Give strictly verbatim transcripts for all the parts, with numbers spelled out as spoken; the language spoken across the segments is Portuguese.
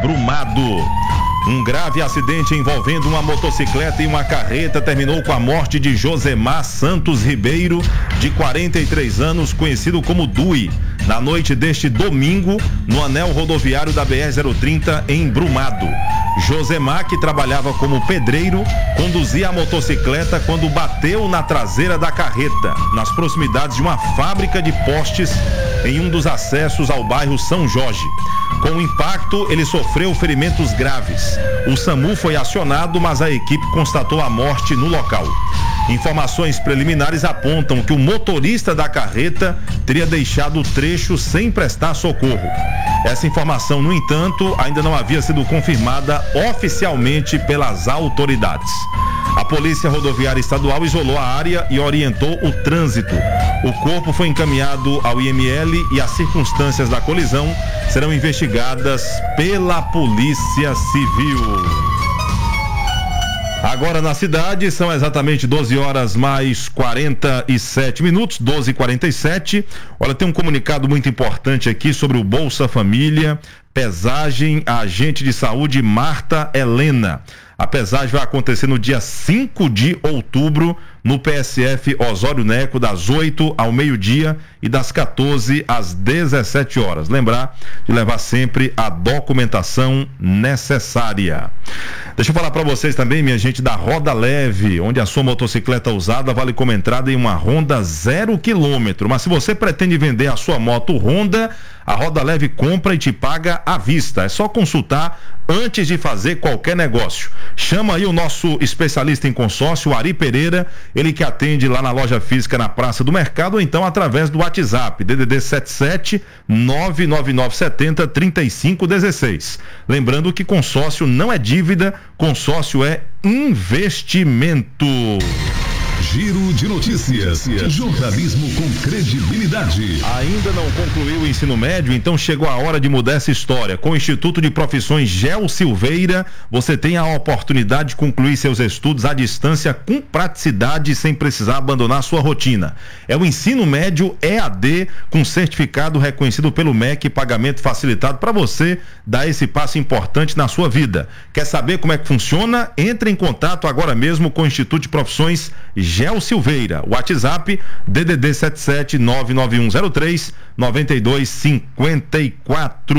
Brumado. Um grave acidente envolvendo uma motocicleta e uma carreta terminou com a morte de Josemar Santos Ribeiro, de quarenta e três anos, conhecido como Dui, na noite deste domingo, no anel rodoviário da B R zero trinta em Brumado. Josemar, que trabalhava como pedreiro, conduzia a motocicleta quando bateu na traseira da carreta, nas proximidades de uma fábrica de postes em um dos acessos ao bairro São Jorge. Com o impacto, ele sofreu ferimentos graves. O SAMU foi acionado, mas a equipe constatou a morte no local. Informações preliminares apontam que o motorista da carreta teria deixado o trecho sem prestar socorro. Essa informação, no entanto, ainda não havia sido confirmada oficialmente pelas autoridades. A Polícia Rodoviária Estadual isolou a área e orientou o trânsito. O corpo foi encaminhado ao I M L e as circunstâncias da colisão serão investigadas pela Polícia Civil. Agora na cidade são exatamente doze horas mais quarenta e sete minutos, doze e quarenta e sete. Olha, tem um comunicado muito importante aqui sobre o Bolsa Família, pesagem, a agente de saúde Marta Helena. A pesagem vai acontecer no dia cinco de outubro, no P S F Osório Neco, das oito ao meio-dia e das quatorze às dezessete horas. Lembrar de levar sempre a documentação necessária. Deixa eu falar para vocês também, minha gente, da Roda Leve, onde a sua motocicleta usada vale como entrada em uma Honda zero quilômetro. Mas se você pretende vender a sua moto Honda, a Roda Leve compra e te paga à vista. É só consultar antes de fazer qualquer negócio. Chama aí o nosso especialista em consórcio, Ari Pereira, ele que atende lá na loja física na Praça do Mercado, ou então através do WhatsApp, D D D setenta e sete, nove nove nove sete zero, três cinco um seis. Lembrando que consórcio não é dívida, consórcio é investimento. Giro de notícias, jornalismo com credibilidade. Ainda não concluiu o ensino médio? Então chegou a hora de mudar essa história. Com o Instituto de Profissões Gel Silveira, você tem a oportunidade de concluir seus estudos à distância com praticidade, sem precisar abandonar sua rotina. É o ensino médio E A D com certificado reconhecido pelo M E C e pagamento facilitado para você dar esse passo importante na sua vida. Quer saber como é que funciona? Entre em contato agora mesmo com o Instituto de Profissões Gel Silveira. WhatsApp D D D setenta e sete, nove nove um zero três, nove dois cinco quatro.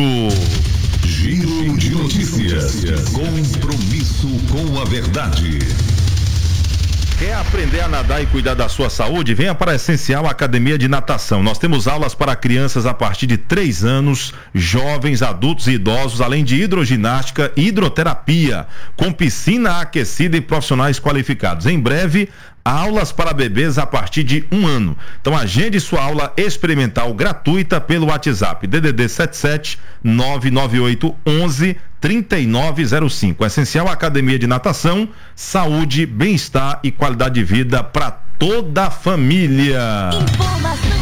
Giro de notícias. Compromisso com a verdade. Quer aprender a nadar e cuidar da sua saúde? Venha para a Essencial Academia de Natação. Nós temos aulas para crianças a partir de três anos, jovens, adultos e idosos, além de hidroginástica e hidroterapia, com piscina aquecida e profissionais qualificados. Em breve, aulas para bebês a partir de um ano. Então agende sua aula experimental gratuita pelo WhatsApp D D D setenta e sete, nove nove oito um um, três nove zero cinco. Essencial Academia de Natação, saúde, bem-estar e qualidade de vida para toda a família. Informação.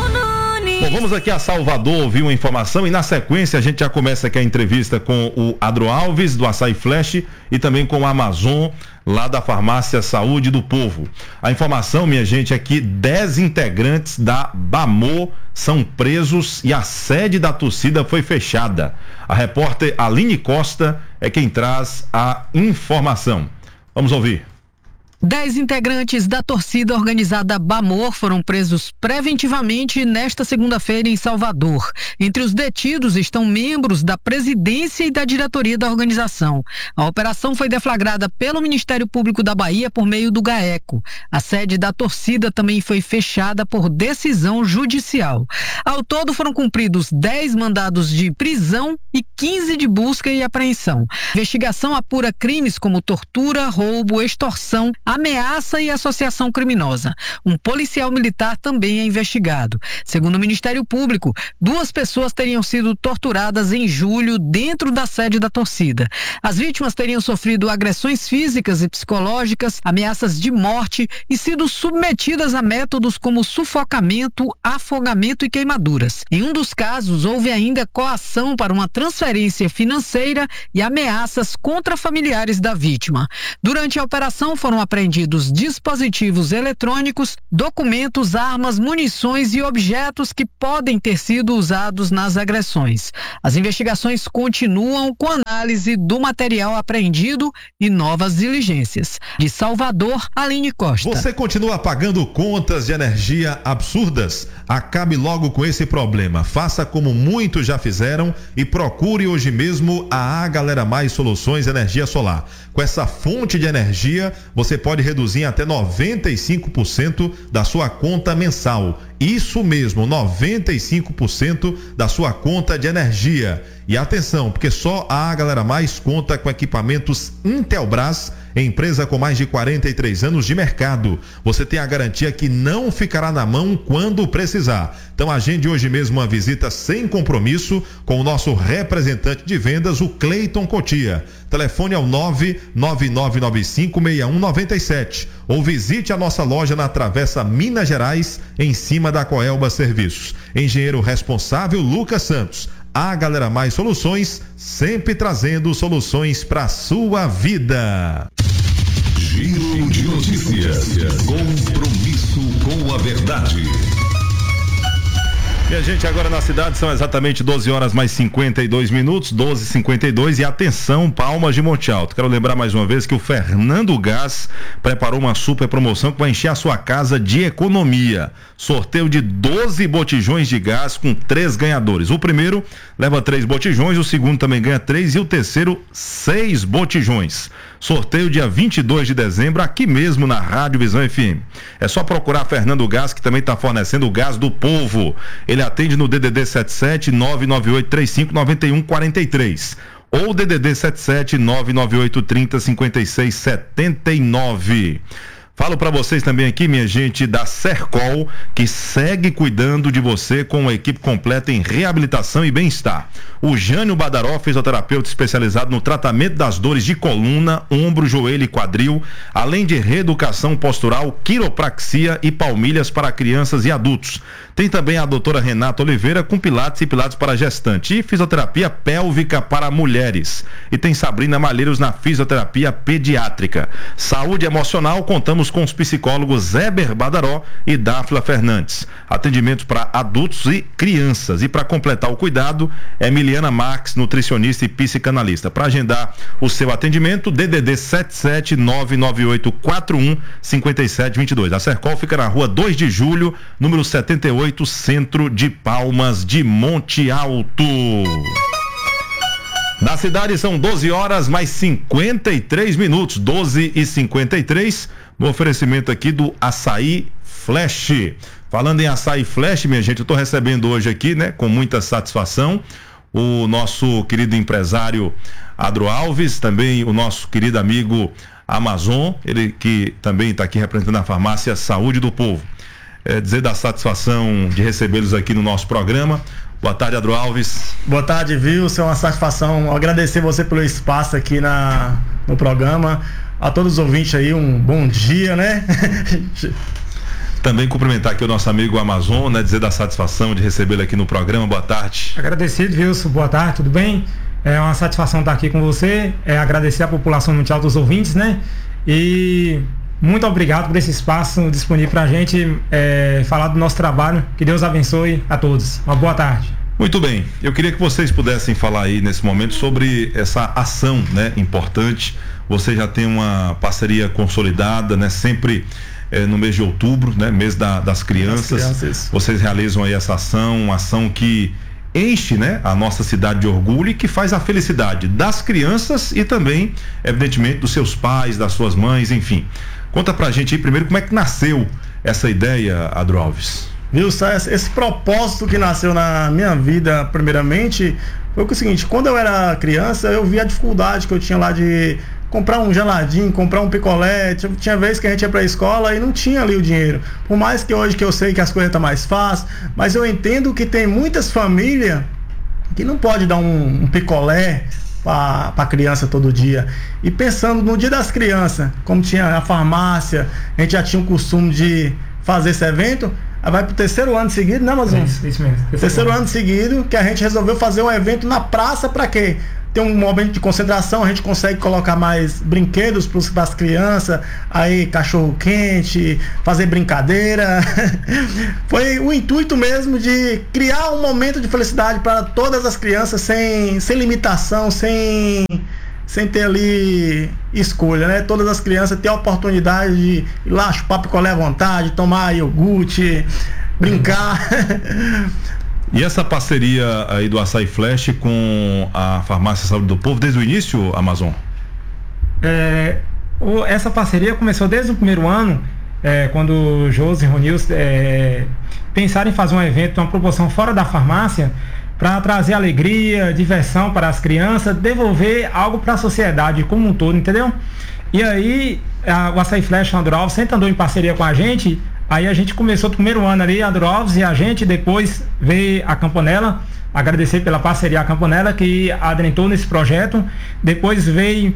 Bom, vamos aqui a Salvador ouvir uma informação e na sequência a gente já começa aqui a entrevista com o Adro Alves do Açaí Flash e também com o Amazon lá da Farmácia Saúde do Povo. A informação, minha gente, é que dez integrantes da Bamor são presos e a sede da torcida foi fechada. A repórter Aline Costa é quem traz a informação. Vamos ouvir. Dez integrantes da torcida organizada Bamor foram presos preventivamente nesta segunda-feira em Salvador. Entre os detidos estão membros da presidência e da diretoria da organização. A operação foi deflagrada pelo Ministério Público da Bahia por meio do GAECO. A sede da torcida também foi fechada por decisão judicial. Ao todo foram cumpridos dez mandados de prisão e quinze de busca e apreensão. A investigação apura crimes como tortura, roubo, extorsão, ameaça e associação criminosa. Um policial militar também é investigado. Segundo o Ministério Público, duas pessoas teriam sido torturadas em julho dentro da sede da torcida. As vítimas teriam sofrido agressões físicas e psicológicas, ameaças de morte e sido submetidas a métodos como sufocamento, afogamento e queimaduras. Em um dos casos, houve ainda coação para uma transferência financeira e ameaças contra familiares da vítima. Durante a operação foram apresentadas apreendidos dispositivos eletrônicos, documentos, armas, munições e objetos que podem ter sido usados nas agressões. As investigações continuam com análise do material apreendido e novas diligências. De Salvador, Aline Costa. Você continua pagando contas de energia absurdas? Acabe logo com esse problema. Faça como muitos já fizeram e procure hoje mesmo a A Galera Mais Soluções Energia Solar. Com essa fonte de energia, você pode reduzir até noventa e cinco por cento da sua conta mensal. Isso mesmo, noventa e cinco por cento da sua conta de energia. E atenção, porque só a A Galera Mais conta com equipamentos Intelbras, empresa com mais de quarenta e três anos de mercado. Você tem a garantia que não ficará na mão quando precisar. Então agende hoje mesmo uma visita sem compromisso com o nosso representante de vendas, o Cleiton Cotia. Telefone é o nove nove nove nove cinco seis um nove sete ou visite a nossa loja na Travessa Minas Gerais, em cima da Coelba Serviços. Engenheiro responsável Lucas Santos. A Galera Mais Soluções, sempre trazendo soluções para sua vida. Giro de notícias. Compromisso com a verdade. Minha gente, agora na cidade são exatamente doze horas mais cinquenta e dois minutos, doze e cinquenta e dois, e atenção, Palmas de Monte Alto. Quero lembrar mais uma vez que o Fernando Gás preparou uma super promoção que vai encher a sua casa de economia. Sorteio de doze botijões de gás com três ganhadores. O primeiro leva três botijões, o segundo também ganha três e o terceiro seis botijões. Sorteio dia vinte e dois de dezembro, aqui mesmo na Rádio Visão F M. É só procurar Fernando Gás, que também está fornecendo o gás do povo. Ele atende no D D D setenta e sete, nove nove oito três cinco, nove um quatro três ou D D D setenta e sete, nove nove oito trinta, cinquenta e seis setenta e nove. Falo para vocês também aqui, minha gente, da Sercol, que segue cuidando de você com uma equipe completa em reabilitação e bem-estar. O Jânio Badaró, fisioterapeuta especializado no tratamento das dores de coluna, ombro, joelho e quadril, além de reeducação postural, quiropraxia e palmilhas para crianças e adultos. Tem também a doutora Renata Oliveira com pilates e pilates para gestante e fisioterapia pélvica para mulheres. E tem Sabrina Malheiros na fisioterapia pediátrica. Saúde emocional, contamos com os psicólogos Éber Badaró e Dáfila Fernandes. Atendimentos para adultos e crianças. E para completar o cuidado, Emiliana Marques, nutricionista e psicanalista. Para agendar o seu atendimento, D D D setenta e sete, nove nove oito quatro um, cinco sete dois dois. A Sercol fica na rua dois de julho, número setenta e oito, centro de Palmas de Monte Alto. Na cidade são doze horas mais cinquenta e três minutos, doze e cinquenta e três, no oferecimento aqui do Açaí Flash. Falando em Açaí Flash, minha gente, eu estou recebendo hoje aqui, né, com muita satisfação, o nosso querido empresário Adro Alves, também o nosso querido amigo Amazon, ele que também está aqui representando a farmácia Saúde do Povo. É, dizer da satisfação de recebê-los aqui no nosso programa. Boa tarde, Adro Alves. Boa tarde, Wilson. É uma satisfação agradecer você pelo espaço aqui na, no programa. A todos os ouvintes aí, um bom dia, né? Também cumprimentar aqui o nosso amigo Amazon, né? Dizer da satisfação de recebê-lo aqui no programa. Boa tarde. Agradecido, Wilson. Boa tarde, tudo bem? É uma satisfação estar aqui com você. É agradecer a população mundial dos ouvintes, né? E muito obrigado por esse espaço disponível para a gente é, falar do nosso trabalho. Que Deus abençoe a todos. Uma boa tarde. Muito bem. Eu queria que vocês pudessem falar aí nesse momento sobre essa ação, né, importante. Você já tem uma parceria consolidada, né, sempre é, no mês de outubro, né, mês da, das crianças. Das crianças. Vocês realizam aí essa ação, uma ação que enche, né, a nossa cidade de orgulho e que faz a felicidade das crianças e também, evidentemente, dos seus pais, das suas mães, enfim. Conta pra gente aí primeiro como é que nasceu essa ideia, Adro Alves. Viu, esse, esse propósito que nasceu na minha vida, primeiramente, foi o seguinte: quando eu era criança, eu via a dificuldade que eu tinha lá de comprar um geladinho, comprar um picolé. Tinha, tinha vezes que a gente ia pra escola e não tinha ali o dinheiro. Por mais que hoje que eu sei que as coisas estão mais fáceis, mas eu entendo que tem muitas famílias que não pode dar um, um picolé para a criança todo dia. E pensando no Dia das Crianças, como tinha a farmácia, a gente já tinha o costume de fazer esse evento, vai pro terceiro ano seguido, né, Amazon? Isso, isso mesmo. Terceiro, terceiro ano seguido que a gente resolveu fazer um evento na praça. Para quê? tem um momento de concentração, a gente consegue colocar mais brinquedos para as crianças, aí cachorro quente, fazer brincadeira. Foi o intuito mesmo de criar um momento de felicidade para todas as crianças, sem, sem limitação, sem, sem ter ali escolha, né? Todas as crianças têm a oportunidade de ir lá chupar picolé à vontade, tomar iogurte, brincar. E essa parceria aí do Açaí Flash com a Farmácia Saúde do Povo, desde o início, Amazon? É, o, essa parceria começou desde o primeiro ano, é, quando o Josi e Ronilson é, pensaram em fazer um evento, uma promoção fora da farmácia, para trazer alegria, diversão para as crianças, devolver algo para a sociedade como um todo, entendeu? E aí, a, o Açaí Flash Andro Alves sempre andou em parceria com a gente. Aí a gente começou o primeiro ano ali, Andro Alves e a gente, depois veio a Campanella, agradecer pela parceria a Campanella que adentrou nesse projeto, depois veio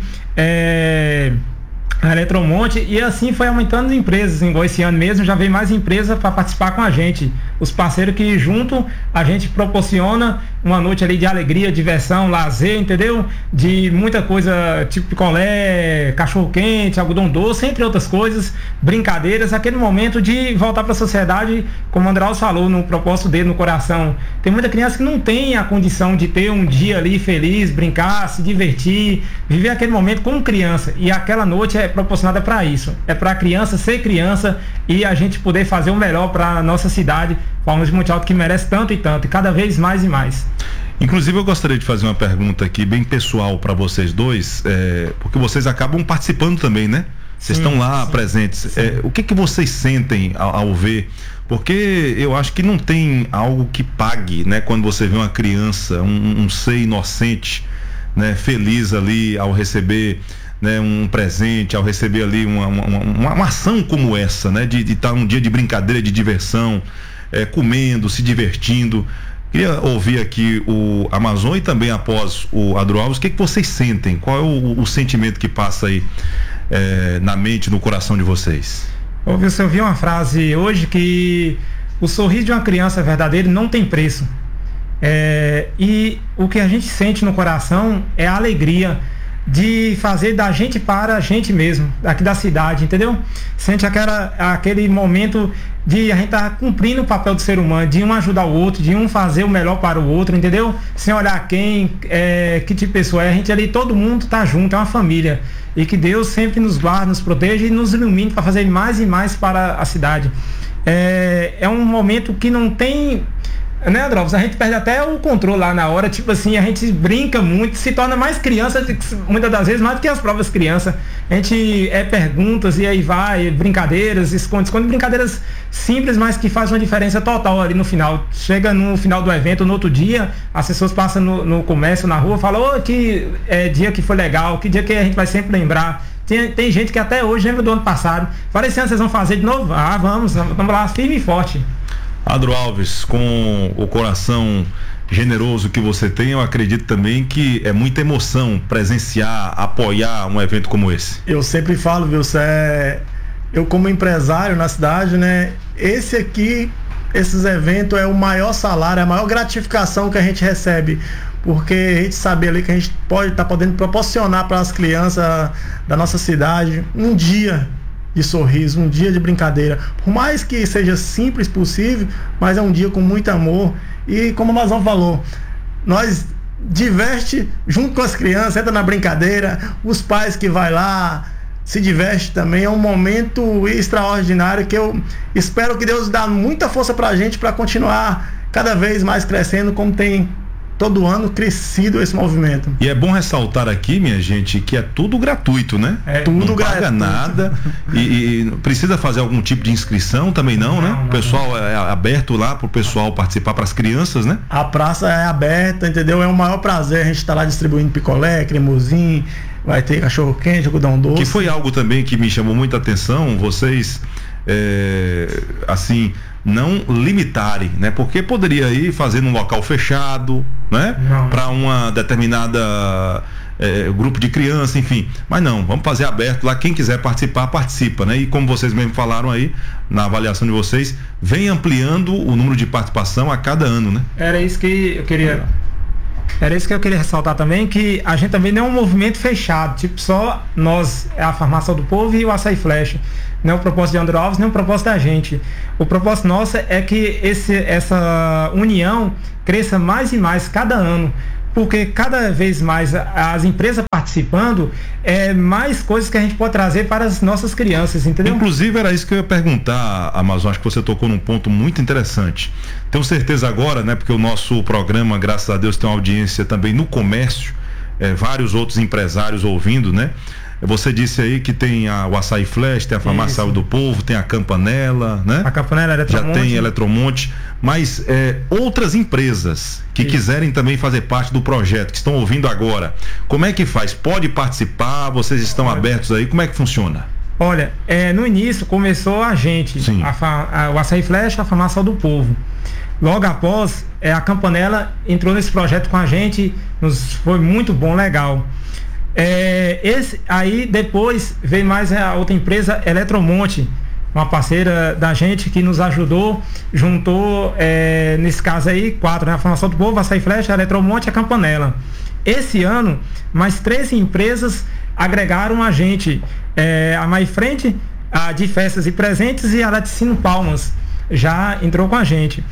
é, a Eletromonte, e assim foi aumentando as empresas. Igual esse ano mesmo já veio mais empresas para participar com a gente, os parceiros que junto a gente proporciona uma noite ali de alegria, diversão, lazer, entendeu? De muita coisa, tipo picolé, cachorro quente, algodão doce, entre outras coisas, brincadeiras, aquele momento de voltar para a sociedade, como o André falou no propósito dele, no coração. Tem muita criança que não tem a condição de ter um dia ali feliz, brincar, se divertir, viver aquele momento como criança, e aquela noite é proporcionada para isso, é para a criança ser criança e a gente poder fazer o melhor para a nossa cidade, Palmas de Monte Alto, que merece tanto e tanto, e cada vez mais e mais. Inclusive eu gostaria de fazer uma pergunta aqui bem pessoal para vocês dois, é, porque vocês acabam participando também, né? Vocês sim, estão lá sim, presentes. É, o que que vocês sentem ao, ao ver? Porque eu acho que não tem algo que pague, né? Quando você vê uma criança, um, um ser inocente, né? Feliz ali ao receber, né, um presente, ao receber ali uma, uma, uma, uma ação como essa, né? De estar um dia de brincadeira, de diversão, é, comendo, se divertindo. Queria ouvir aqui o Amazon e também após o Andro Alves, o que, que vocês sentem? Qual é o, o sentimento que passa aí é, na mente, no coração de vocês? Ô, Wilson, eu vi uma frase hoje que o sorriso de uma criança verdadeiro não tem preço. É, e o que a gente sente no coração é a alegria de fazer da gente para a gente mesmo, aqui da cidade, entendeu? Sente aquela, aquele momento de a gente estar tá cumprindo o papel do ser humano, de um ajudar o outro, de um fazer o melhor para o outro, entendeu? Sem olhar quem, é, que tipo de pessoa é, a gente ali, todo mundo tá junto, é uma família, e que Deus sempre nos guarde, nos proteja e nos ilumine para fazer mais e mais para a cidade. É, é um momento que não tem, né, Androvos? A gente perde até o controle lá na hora, tipo assim, a gente brinca muito, se torna mais criança, muitas das vezes, mais do que as próprias crianças. A gente é perguntas e aí vai, brincadeiras, esconde, esconde, brincadeiras simples, mas que faz uma diferença total ali no final. Chega no final do evento, no outro dia, as pessoas passam no, no comércio, na rua, falam, oh, que é, dia que foi legal, que dia que a gente vai sempre lembrar. Tem, tem gente que até hoje lembra do ano passado. Fala, esse ano vocês vão fazer de novo? Ah, vamos, vamos lá, firme e forte. Andro Alves, com o coração generoso que você tem, eu acredito também que é muita emoção presenciar, apoiar um evento como esse. Eu sempre falo, viu, é, eu como empresário na cidade, né, esse aqui, esses eventos é o maior salário, é a maior gratificação que a gente recebe, porque a gente sabe ali que a gente pode estar tá podendo proporcionar para as crianças da nossa cidade um dia de sorriso, um dia de brincadeira, por mais que seja simples possível, mas é um dia com muito amor. E como o Amazon falou, nós diverte junto com as crianças, entra na brincadeira, os pais que vai lá se diverte também, é um momento extraordinário que eu espero que Deus dê muita força pra gente para continuar cada vez mais crescendo, como tem todo ano crescido esse movimento. E é bom ressaltar aqui, minha gente, que é tudo gratuito, né? É tudo não gratuito. Paga nada e, e precisa fazer algum tipo de inscrição também não, não né? Não, o pessoal não. É aberto lá pro pessoal participar, para as crianças, né? A praça é aberta, entendeu? É um maior prazer a gente estar tá lá distribuindo picolé, cremosinho, vai ter cachorro quente, algodão doce. Que foi algo também que me chamou muita atenção, vocês é, assim, não limitarem, né? Porque poderia ir fazer num local fechado, né? Para uma determinada é, grupo de criança, enfim. Mas não, vamos fazer aberto lá, quem quiser participar, participa, né? E como vocês mesmo falaram aí, na avaliação de vocês, vem ampliando o número de participação a cada ano, né? Era isso que eu queria Era isso que eu queria ressaltar também, que a gente também não é um movimento fechado, tipo só nós, a Farmácia do Povo e o Açaí Flecha. Não é o propósito de André Alves, nem o propósito da gente. O propósito nosso é que esse, essa união cresça mais e mais cada ano. Porque cada vez mais as empresas participando, é mais coisas que a gente pode trazer para as nossas crianças, entendeu? Inclusive era isso que eu ia perguntar, Amazon, acho que você tocou num ponto muito interessante. Tenho certeza agora, né, porque o nosso programa, graças a Deus, tem uma audiência também no comércio, é, vários outros empresários ouvindo, né? Você disse aí que tem a, o Açaí Flash, tem a Farmácia do Povo, tem a Campanella, né? A Campanella, Eletromonte. Já tem Eletromonte, mas é, outras empresas que Isso. quiserem também fazer parte do projeto, que estão ouvindo agora, como é que faz? Pode participar? Vocês estão Olha. abertos aí? Como é que funciona? Olha, é, no início começou a gente, a, a, o Açaí Flash, a Farmácia do Povo. Logo após, é, a Campanella entrou nesse projeto com a gente, nos, foi muito bom, legal. É, esse, aí depois veio mais a outra empresa, Eletromonte, uma parceira da gente que nos ajudou, juntou, é, nesse caso aí, quatro, né? A Farmácia do Povo, a Açaí Flecha, a Eletromonte e a Campanella. Esse ano, mais três empresas agregaram a gente, é, a Mais Frente, a de Festas e Presentes e a Laticínio Palmas, já entrou com a gente.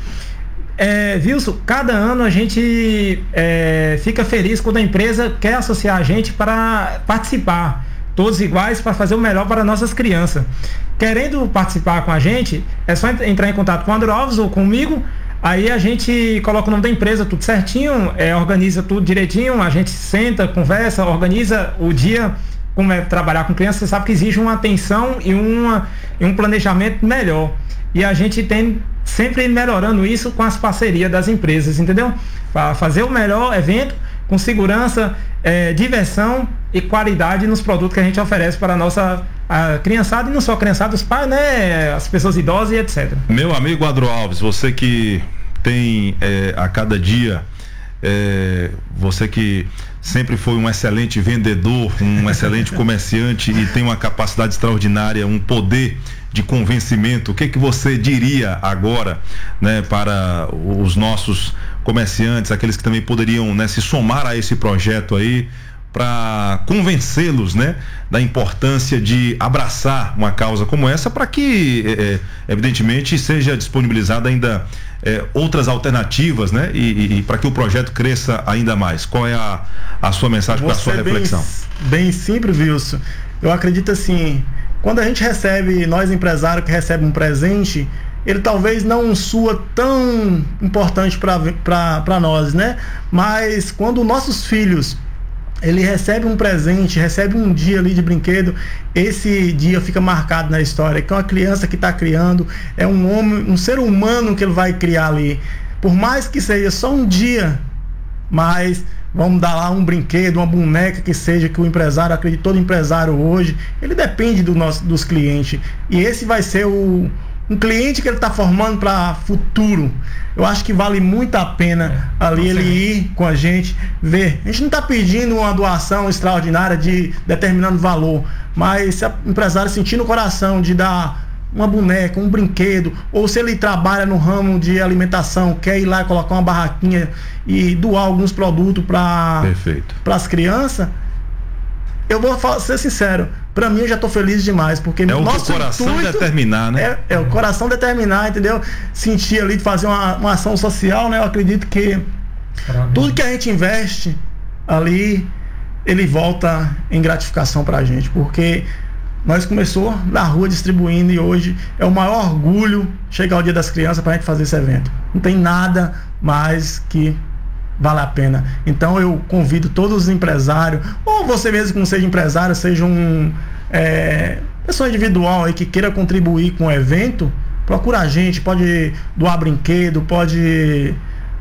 É, Wilson, cada ano a gente é, fica feliz quando a empresa quer associar a gente para participar, todos iguais, para fazer o melhor para nossas crianças. Querendo participar com a gente, é só entrar em contato com o André Alves ou comigo, aí a gente coloca o nome da empresa, tudo certinho, é, organiza tudo direitinho, a gente senta, conversa, organiza o dia. Como é trabalhar com criança, você sabe que exige uma atenção e, uma, e um planejamento melhor. E a gente tem sempre melhorando isso com as parcerias das empresas, entendeu? Para fazer o melhor evento com segurança, é, diversão e qualidade nos produtos que a gente oferece para a nossa a criançada, e não só a criançada, os pais, né? As pessoas idosas e etcétera. Meu amigo André Alves, você que tem é, a cada dia, é, você que sempre foi um excelente vendedor, um excelente comerciante e tem uma capacidade extraordinária, um poder de convencimento, o que que você diria agora, né, para os nossos comerciantes, aqueles que também poderiam, né, se somar a esse projeto aí, para convencê-los, né, da importância de abraçar uma causa como essa, para que, é, evidentemente, seja disponibilizada ainda é, outras alternativas, né, e, e, e para que o projeto cresça ainda mais. Qual é a, a sua mensagem para a sua reflexão? Bem, bem simples, Wilson. Eu acredito assim, quando a gente recebe, nós empresários que recebem um presente, ele talvez não sua tão importante para nós, né? Mas quando nossos filhos, ele recebe um presente, recebe um dia ali de brinquedo, esse dia fica marcado na história, que é uma criança que está criando, é um homem, um ser humano que ele vai criar ali. Por mais que seja só um dia, mas vamos dar lá um brinquedo, uma boneca que seja, que o empresário, acredito, todo empresário hoje, ele depende do nosso, dos clientes. E esse vai ser o, um cliente que ele está formando para futuro. Eu acho que vale muito a pena é, ali ele ir com a gente, ver. A gente não está pedindo uma doação extraordinária de determinado valor, mas se o empresário sentir no coração de dar uma boneca, um brinquedo, ou se ele trabalha no ramo de alimentação, quer ir lá e colocar uma barraquinha e doar alguns produtos para as crianças, eu vou falar, ser sincero, para mim eu já estou feliz demais, porque é o nosso coração determinar, né? É, é o coração determinar, entendeu? Sentir ali de fazer uma, uma ação social, né? Eu acredito que Caramba. tudo que a gente investe ali, ele volta em gratificação para a gente, porque nós começou na rua distribuindo e hoje é o maior orgulho chegar o Dia das Crianças para a gente fazer esse evento. Não tem nada mais que vale a pena. Então eu convido todos os empresários, ou você mesmo que não seja empresário, seja um é, pessoa individual aí que queira contribuir com o evento, procura a gente, pode doar brinquedo, pode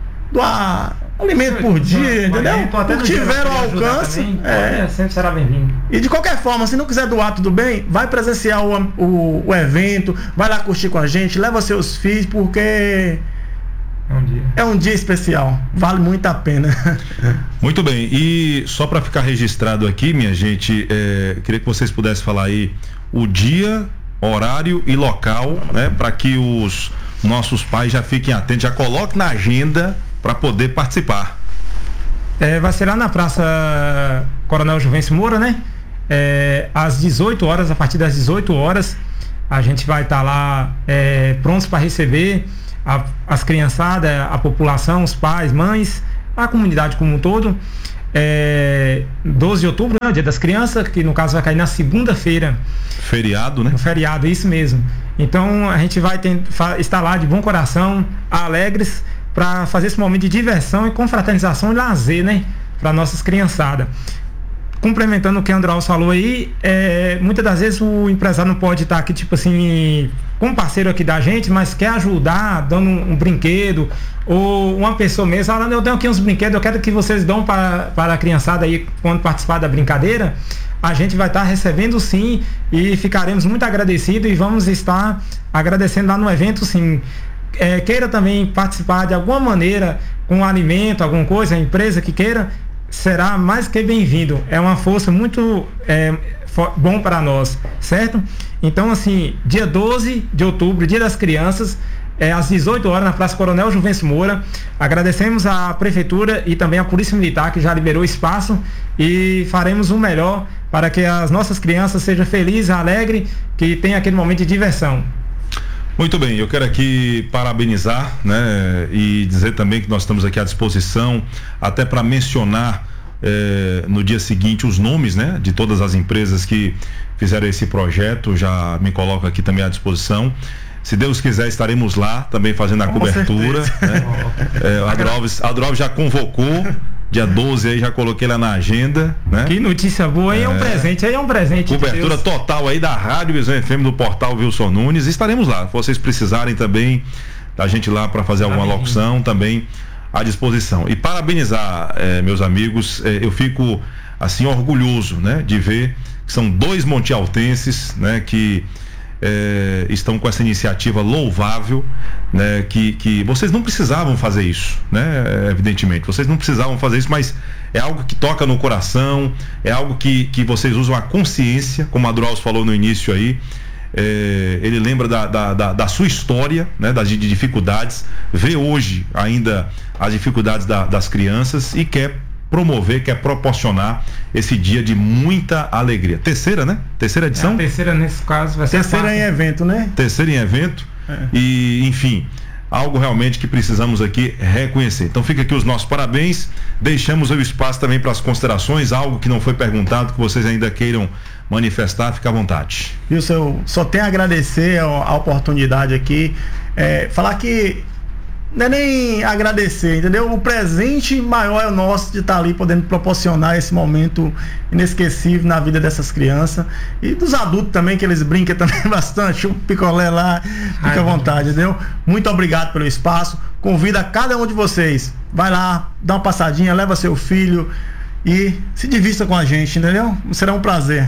doar alimento por dia, entendeu? O que tiver ao alcance, também, é, sempre será bem-vindo. E de qualquer forma, se não quiser doar, tudo bem, vai presenciar o, o, o evento, vai lá curtir com a gente, leva seus filhos, porque é um dia, é um dia especial, vale muito a pena. Muito bem, e só para ficar registrado aqui, minha gente, é, queria que vocês pudessem falar aí o dia, horário e local, né, para que os nossos pais já fiquem atentos, já coloquem na agenda para poder participar. É, vai ser lá na Praça Coronel Juvencio Moura, né? É, às dezoito horas, a partir das dezoito horas, a gente vai estar tá lá é, prontos para receber a, as criançadas, a população, os pais, mães, a comunidade como um todo. É, doze de outubro, né, o Dia das Crianças, que no caso vai cair na segunda-feira. Feriado, né? No feriado, isso mesmo. Então a gente vai ter, estar lá de bom coração, alegres, para fazer esse momento de diversão e confraternização e lazer, né? Para nossas criançadas. Complementando o que o Andraus falou aí, é, muitas das vezes o empresário não pode estar aqui, tipo assim, como parceiro aqui da gente, mas quer ajudar, dando um, um brinquedo, ou uma pessoa mesmo, falando, eu tenho aqui uns brinquedos, eu quero que vocês dão para, para a criançada aí, quando participar da brincadeira, a gente vai estar recebendo sim, e ficaremos muito agradecidos, e vamos estar agradecendo lá no evento sim. É, queira também participar de alguma maneira, com alimento, alguma coisa, a empresa que queira, será mais que bem-vindo. É uma força muito é, for, bom para nós, certo? Então, assim, dia doze de outubro, Dia das Crianças, é, às dezoito horas, na Praça Coronel Juvencio Moura. Agradecemos à Prefeitura e também à Polícia Militar, que já liberou espaço, e faremos o melhor para que as nossas crianças sejam felizes, alegres, que tenham aquele momento de diversão. Muito bem, eu quero aqui parabenizar, né, e dizer também que nós estamos aqui à disposição, até para mencionar eh, no dia seguinte os nomes, né, de todas as empresas que fizeram esse projeto. Já me coloco aqui também à disposição. Se Deus quiser, estaremos lá também fazendo a Com cobertura. Né? É, o Adroves, Adroves já convocou. Dia doze aí, já coloquei lá na agenda, né? Que notícia boa, aí é, é um presente, aí é um presente. Cobertura de total aí da Rádio Visão F M, do portal Wilson Nunes. Estaremos lá. Se vocês precisarem também da gente lá para fazer alguma locução, também à disposição. E parabenizar, eh, meus amigos, eh, eu fico assim orgulhoso, né? De ver que são dois montialtenses, né? Que É, estão com essa iniciativa louvável, né, que, que vocês não precisavam fazer isso, né, evidentemente, vocês não precisavam fazer isso, mas é algo que toca no coração, é algo que, que vocês usam a consciência, como a Adroals falou no início aí, é, ele lembra da, da, da, da sua história, né, das dificuldades, vê hoje ainda as dificuldades da, das crianças e quer promover, quer proporcionar esse dia de muita alegria. Terceira, né? Terceira edição? É, a terceira nesse caso vai ser terceira em evento, né? Terceira em evento. É. E, enfim, algo realmente que precisamos aqui reconhecer. Então fica aqui os nossos parabéns. Deixamos o espaço também para as considerações, algo que não foi perguntado, que vocês ainda queiram manifestar, fica à vontade. Wilson, eu só tenho a agradecer a, a oportunidade aqui, é, falar que não é nem agradecer, entendeu? O presente maior é o nosso de estar ali podendo proporcionar esse momento inesquecível na vida dessas crianças e dos adultos também, que eles brincam também bastante, o picolé lá, fica à vontade, entendeu? Muito obrigado pelo espaço, convido a cada um de vocês, vai lá, dá uma passadinha, leva seu filho e se divista com a gente, entendeu? Será um prazer.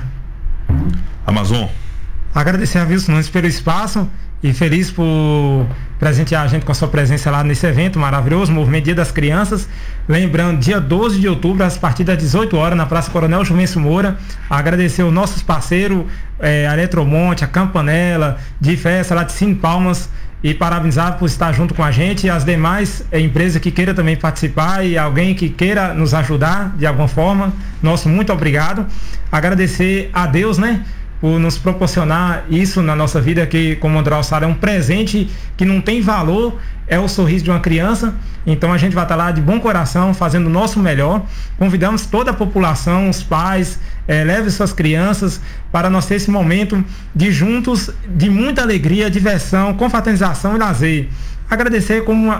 Amazon. Agradecer a Wilson Nunes pelo espaço e feliz por presentear a gente com a sua presença lá nesse evento maravilhoso, Movimento Dia das Crianças. Lembrando, dia doze de outubro, às partir das dezoito horas, na Praça Coronel Juvencio Moura. Agradecer os nossos parceiros, é, a Eletromonte, a Campanella, de Festa, lá de Cine Palmas, e parabenizar por estar junto com a gente, e as demais é, empresas que queiram também participar, e alguém que queira nos ajudar de alguma forma. Nosso muito obrigado. Agradecer a Deus, né, por nos proporcionar isso na nossa vida, que, como o Andraus fala, é um presente que não tem valor, é o sorriso de uma criança. Então a gente vai estar lá de bom coração, fazendo o nosso melhor. Convidamos toda a população, os pais, é, leve suas crianças para nós ter esse momento de juntos, de muita alegria, diversão, confraternização e lazer. Agradecer, como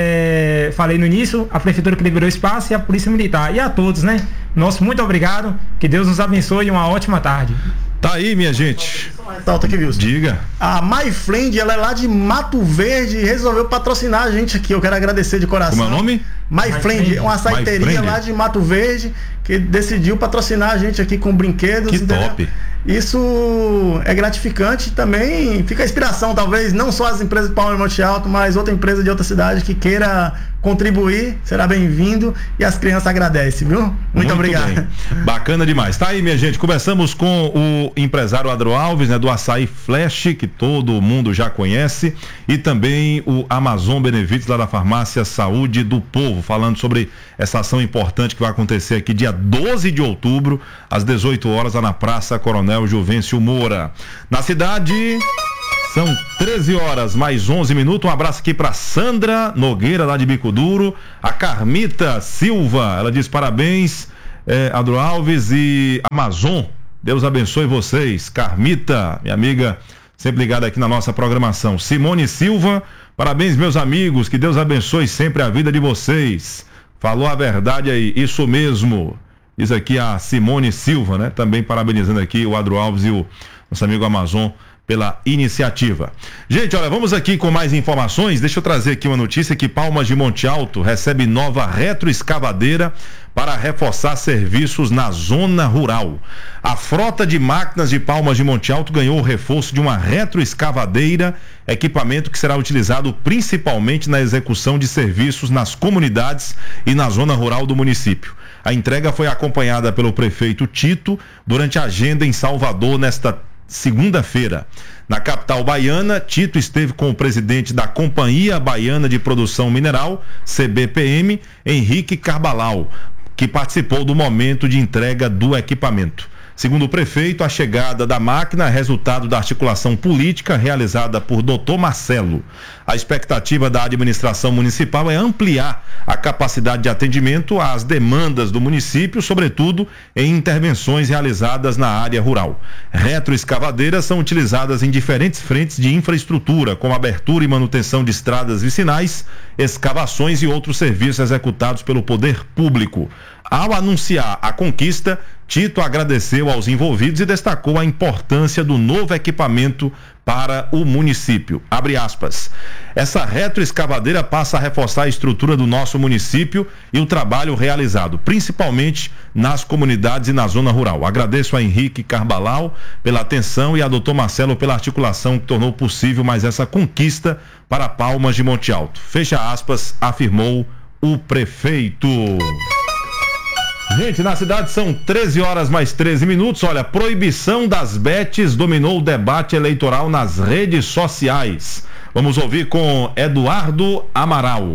é, falei no início, a Prefeitura que liberou espaço e a Polícia Militar. E a todos, né? Nosso muito obrigado, que Deus nos abençoe e uma ótima tarde. Tá aí, minha gente. Alta aqui, Wilson. Diga. A MyFriend, ela é lá de Mato Verde e resolveu patrocinar a gente aqui. Eu quero agradecer de coração. Como é o nome? MyFriend, uma saiteria lá de Mato Verde que decidiu patrocinar a gente aqui com brinquedos. Que entendeu? top! Isso é gratificante também, fica a inspiração, talvez, não só as empresas de Palmas de Monte Alto, mas outra empresa de outra cidade que queira contribuir, será bem-vindo e as crianças agradecem, viu? Muito, Muito obrigado. Bem. Bacana demais. Tá aí, minha gente, começamos com o empresário Adro Alves, né, do Açaí Flash, que todo mundo já conhece, e também o Amazon Benevites, lá da Farmácia Saúde do Povo, falando sobre essa ação importante que vai acontecer aqui dia doze de outubro, às dezoito horas, lá na Praça Coronel Juvencio Moura. Na cidade, são treze horas mais onze minutos. Um abraço aqui para Sandra Nogueira, lá de Bico Duro. A Carmita Silva, ela diz parabéns, é, Adro Alves e Amazon. Deus abençoe vocês. Carmita, minha amiga, sempre ligada aqui na nossa programação. Simone Silva, parabéns, meus amigos. Que Deus abençoe sempre a vida de vocês. Falou a verdade aí, isso mesmo. Diz aqui a Simone Silva, né? Também parabenizando aqui o Adro Alves e o nosso amigo Amazon pela iniciativa. Gente, olha, vamos aqui com mais informações. Deixa eu trazer aqui uma notícia que Palmas de Monte Alto recebe nova retroescavadeira para reforçar serviços na zona rural. A frota de máquinas de Palmas de Monte Alto ganhou o reforço de uma retroescavadeira, equipamento que será utilizado principalmente na execução de serviços nas comunidades e na zona rural do município. A entrega foi acompanhada pelo prefeito Tito durante a agenda em Salvador nesta segunda-feira. Na capital baiana, Tito esteve com o presidente da Companhia Baiana de Produção Mineral, C B P M, Henrique Carbalau, que participou do momento de entrega do equipamento. Segundo o prefeito, a chegada da máquina é resultado da articulação política realizada por doutor Marcelo. A expectativa da administração municipal é ampliar a capacidade de atendimento às demandas do município, sobretudo em intervenções realizadas na área rural. Retroescavadeiras são utilizadas em diferentes frentes de infraestrutura, como abertura e manutenção de estradas vicinais, escavações e outros serviços executados pelo poder público. Ao anunciar a conquista, Tito agradeceu aos envolvidos e destacou a importância do novo equipamento para o município. Abre aspas. Essa retroescavadeira passa a reforçar a estrutura do nosso município e o trabalho realizado, principalmente nas comunidades e na zona rural. Agradeço a Henrique Carbalau pela atenção e a doutor Marcelo pela articulação que tornou possível mais essa conquista para Palmas de Monte Alto. Fecha aspas, afirmou o prefeito. Gente, na cidade são treze horas mais treze minutos. Olha, proibição das bets dominou o debate eleitoral nas redes sociais. Vamos ouvir com Eduardo Amaral.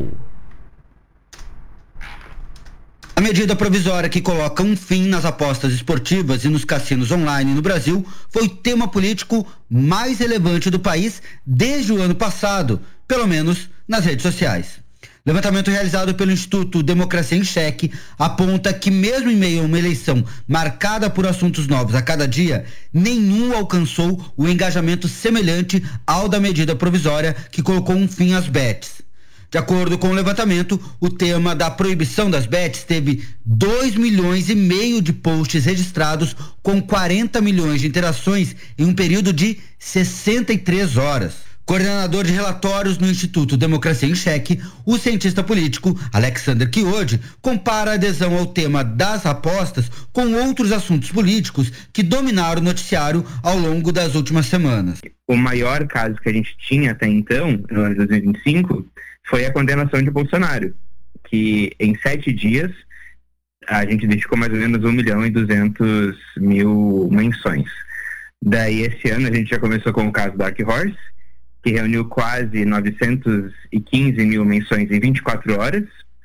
A medida provisória que coloca um fim nas apostas esportivas e nos cassinos online no Brasil foi o tema político mais relevante do país desde o ano passado, pelo menos nas redes sociais. Levantamento realizado pelo Instituto Democracia em Cheque aponta que mesmo em meio a uma eleição marcada por assuntos novos a cada dia, nenhum alcançou o engajamento semelhante ao da medida provisória que colocou um fim às bets. De acordo com o levantamento, o tema da proibição das bets teve dois milhões e meio de posts registrados com quarenta milhões de interações em um período de sessenta e três horas. Coordenador de relatórios no Instituto Democracia em Cheque, o cientista político Alexander Chiodi compara a adesão ao tema das apostas com outros assuntos políticos que dominaram o noticiário ao longo das últimas semanas. O maior caso que a gente tinha até então, no ano de dois mil e vinte e cinco, foi a condenação de Bolsonaro, que em sete dias a gente identificou mais ou menos um milhão e duzentos mil menções. Daí esse ano a gente já começou com o caso Dark Horse, que reuniu quase novecentos e quinze mil menções em vinte e quatro horas,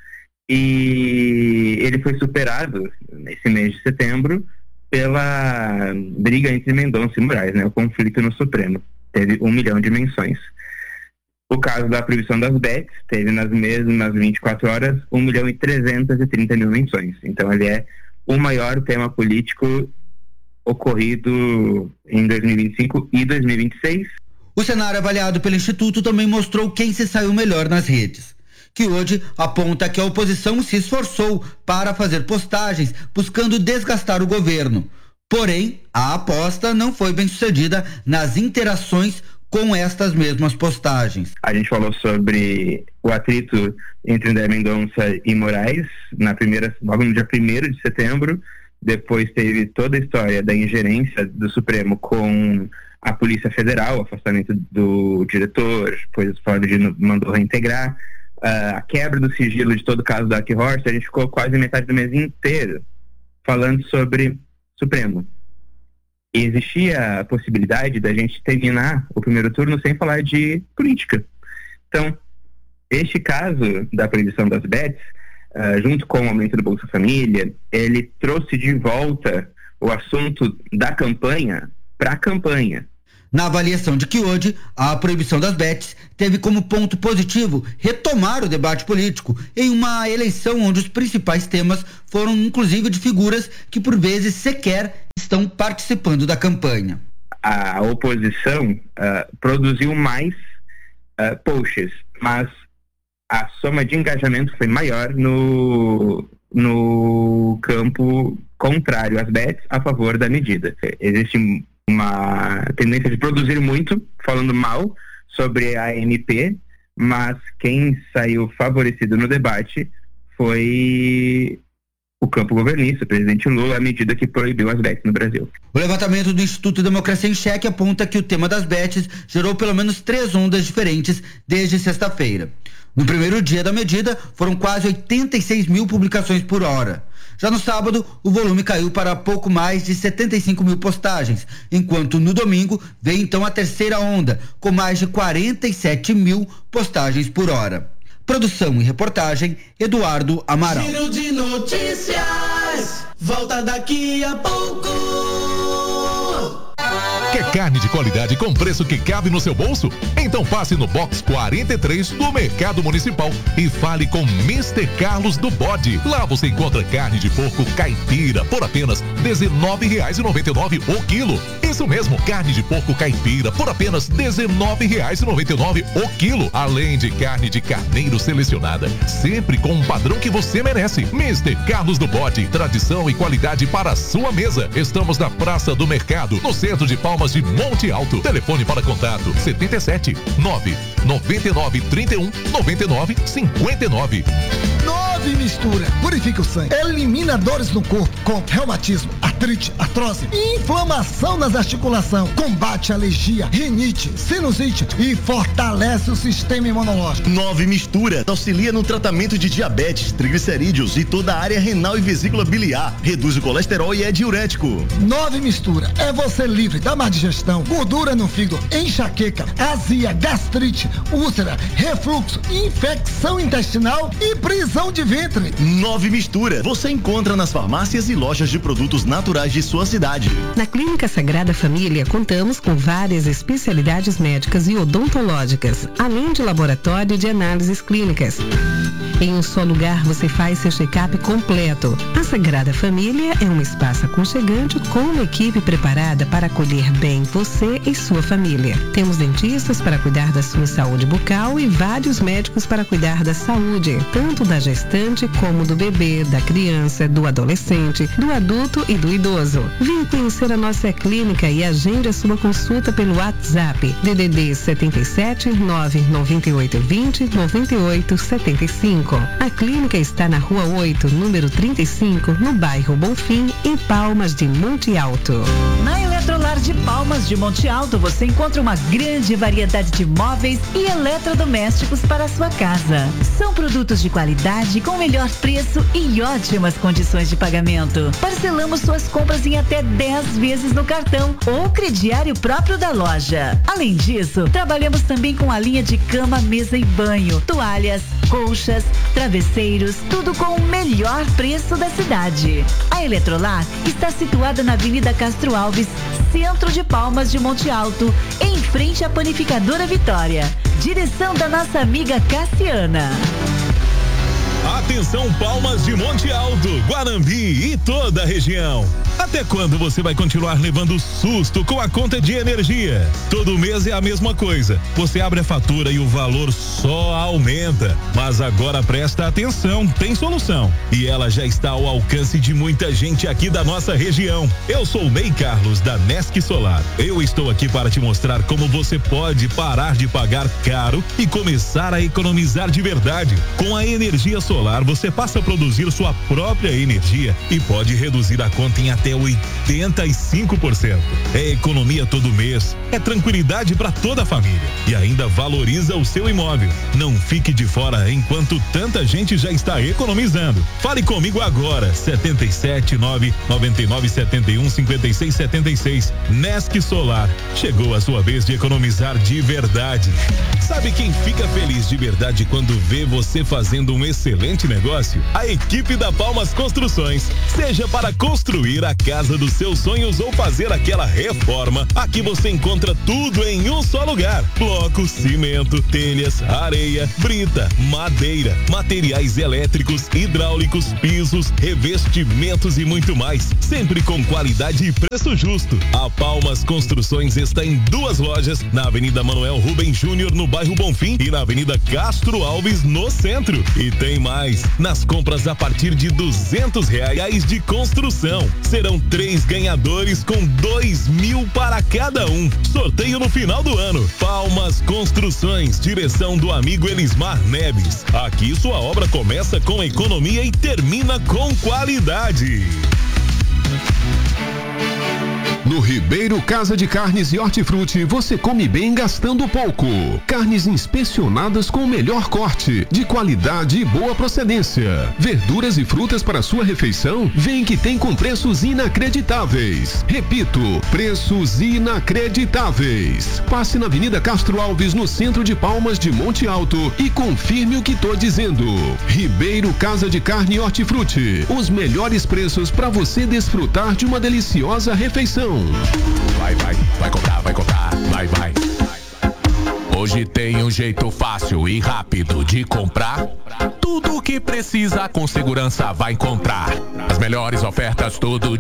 e ele foi superado nesse mês de setembro pela briga entre Mendonça e Moraes, né, o conflito no Supremo. Teve um milhão de menções. O caso da proibição das bets teve nas mesmas vinte e quatro horas um milhão e trezentos e trinta mil menções. Então ele é o maior tema político ocorrido em dois mil e vinte e cinco e dois mil e vinte e seis. O cenário avaliado pelo Instituto também mostrou quem se saiu melhor nas redes, que hoje aponta que a oposição se esforçou para fazer postagens buscando desgastar o governo. Porém, a aposta não foi bem sucedida nas interações com estas mesmas postagens. A gente falou sobre o atrito entre André Mendonça e Moraes na primeira, logo no dia primeiro de setembro. Depois teve toda a história da ingerência do Supremo com a Polícia Federal, o afastamento do diretor, depois o Fábio Dino mandou reintegrar, uh, a quebra do sigilo de todo o caso do Dark Horse. A gente ficou quase metade do mês inteiro falando sobre Supremo. E existia a possibilidade da gente terminar o primeiro turno sem falar de política. Então, este caso da proibição das bets, uh, junto com o aumento do Bolsa Família, ele trouxe de volta o assunto da campanha para a campanha. Na avaliação de Chiodi, a proibição das bets teve como ponto positivo retomar o debate político em uma eleição onde os principais temas foram inclusive de figuras que por vezes sequer estão participando da campanha. A oposição uh, produziu mais uh, posts, mas a soma de engajamento foi maior no, no campo contrário às bets, a favor da medida. Existe uma tendência de produzir muito, falando mal sobre a M P, mas quem saiu favorecido no debate foi o campo governista, o presidente Lula, à medida que proibiu as bets no Brasil. O levantamento do Instituto Democracia em Cheque aponta que o tema das bets gerou pelo menos três ondas diferentes desde sexta-feira. No primeiro dia da medida, foram quase oitenta e seis mil publicações por hora. Já no sábado, o volume caiu para pouco mais de setenta e cinco mil postagens, enquanto no domingo veio então a terceira onda, com mais de quarenta e sete mil postagens por hora. Produção e reportagem, Eduardo Amaral. Giro de notícias, volta daqui a pouco. Quer carne de qualidade com preço que cabe no seu bolso? Então passe no box quarenta e três do Mercado Municipal e fale com mister Carlos do Bode. Lá você encontra carne de porco caipira por apenas dezenove reais e noventa e nove centavos o quilo. Isso mesmo, carne de porco caipira por apenas dezenove reais e noventa e nove centavos o quilo. Além de carne de carneiro selecionada, sempre com um padrão que você merece. mister Carlos do Bode, tradição e qualidade para a sua mesa. Estamos na Praça do Mercado, no centro de Palmas de Monte Alto. Telefone para contato setenta e sete, nove noventa e nove, trinta e um, noventa e nove, cinquenta e nove. Nove Mistura purifica o sangue, elimina dores no corpo com reumatismo, artrite, artrose, inflamação nas articulações, combate alergia, rinite, sinusite e fortalece o sistema imunológico. Nove Mistura auxilia no tratamento de diabetes, triglicerídeos e toda a área renal e vesícula biliar, reduz o colesterol e é diurético. Nove Mistura é você livre da má digestão, gordura no fígado, enxaqueca, azia, gastrite, úlcera, refluxo, infecção intestinal e prisão de ventre. Nove Mistura você encontra nas farmácias e lojas de produtos naturais de sua cidade. Na Clínica Sagrada Família contamos com várias especialidades médicas e odontológicas, além de laboratório de análises clínicas. Em um só lugar você faz seu check-up completo. A Sagrada Família é um espaço aconchegante com uma equipe preparada para acolher bem você e sua família. Temos dentistas para cuidar da sua saúde bucal e vários médicos para cuidar da saúde, tanto da gestante como do bebê, da criança, do adolescente, do adulto e do idoso. Venha conhecer a nossa clínica e agende a sua consulta pelo WhatsApp D D D setenta e sete, nove nove oito vinte, noventa e oito setenta e cinco. A clínica está na Rua oito, número trinta e cinco, no bairro Bonfim, em Palmas de Monte Alto. Na Eletrolar de Palmas de Monte Alto você encontra uma grande variedade de móveis e eletrodomésticos para a sua casa. São produtos de qualidade com melhor preço e ótimas condições de pagamento. Parcelamos suas compras em até dez vezes no cartão ou crediário próprio da loja. Além disso, trabalhamos também com a linha de cama, mesa e banho, toalhas, colchas, travesseiros, tudo com o melhor preço da cidade. A Eletrolar está situada na Avenida Castro Alves, centro de Palmas de Monte Alto, em frente à Panificadora Vitória. Direção da nossa amiga Cassiana. Atenção, Palmas de Monte Alto, Guarambi e toda a região. Até quando você vai continuar levando susto com a conta de energia? Todo mês é a mesma coisa. Você abre a fatura e o valor só aumenta. Mas agora presta atenção, tem solução. E ela já está ao alcance de muita gente aqui da nossa região. Eu sou o Ney Carlos, da Nesc Solar. Eu estou aqui para te mostrar como você pode parar de pagar caro e começar a economizar de verdade. Com a energia solar, você passa a produzir sua própria energia e pode reduzir a conta em até oitenta e cinco por cento. É economia todo mês, é tranquilidade para toda a família e ainda valoriza o seu imóvel. Não fique de fora enquanto tanta gente já está economizando. Fale comigo agora, setenta e sete, nove nove nove sete um, cinco seis sete seis. Nesc Solar. Chegou a sua vez de economizar de verdade. Sabe quem fica feliz de verdade quando vê você fazendo um excelente negócio? A equipe da Palmas Construções. Seja para construir a casa dos seus sonhos ou fazer aquela reforma, aqui você encontra tudo em um só lugar. Blocos, cimento, telhas, areia, brita, madeira, materiais elétricos, hidráulicos, pisos, revestimentos e muito mais. Sempre com qualidade e preço justo. A Palmas Construções está em duas lojas, na Avenida Manuel Rubem Júnior, no bairro Bonfim, e na Avenida Castro Alves, no centro. E tem mais, nas compras a partir de duzentos reais de construção. Serão três ganhadores com dois mil para cada um. Sorteio no final do ano. Palmas Construções, direção do amigo Elismar Neves. Aqui sua obra começa com economia e termina com qualidade. No Ribeiro Casa de Carnes e Hortifruti, você come bem gastando pouco. Carnes inspecionadas com o melhor corte, de qualidade e boa procedência. Verduras e frutas para sua refeição? Vem que tem com preços inacreditáveis. Repito, preços inacreditáveis. Passe na Avenida Castro Alves, no centro de Palmas de Monte Alto, e confirme o que tô dizendo. Ribeiro Casa de Carne e Hortifruti. Os melhores preços para você desfrutar de uma deliciosa refeição. Vai, vai, vai comprar, vai comprar, vai, vai. Hoje tem um jeito fácil e rápido de comprar. Tudo o que precisa com segurança vai encontrar. As melhores ofertas todo dia.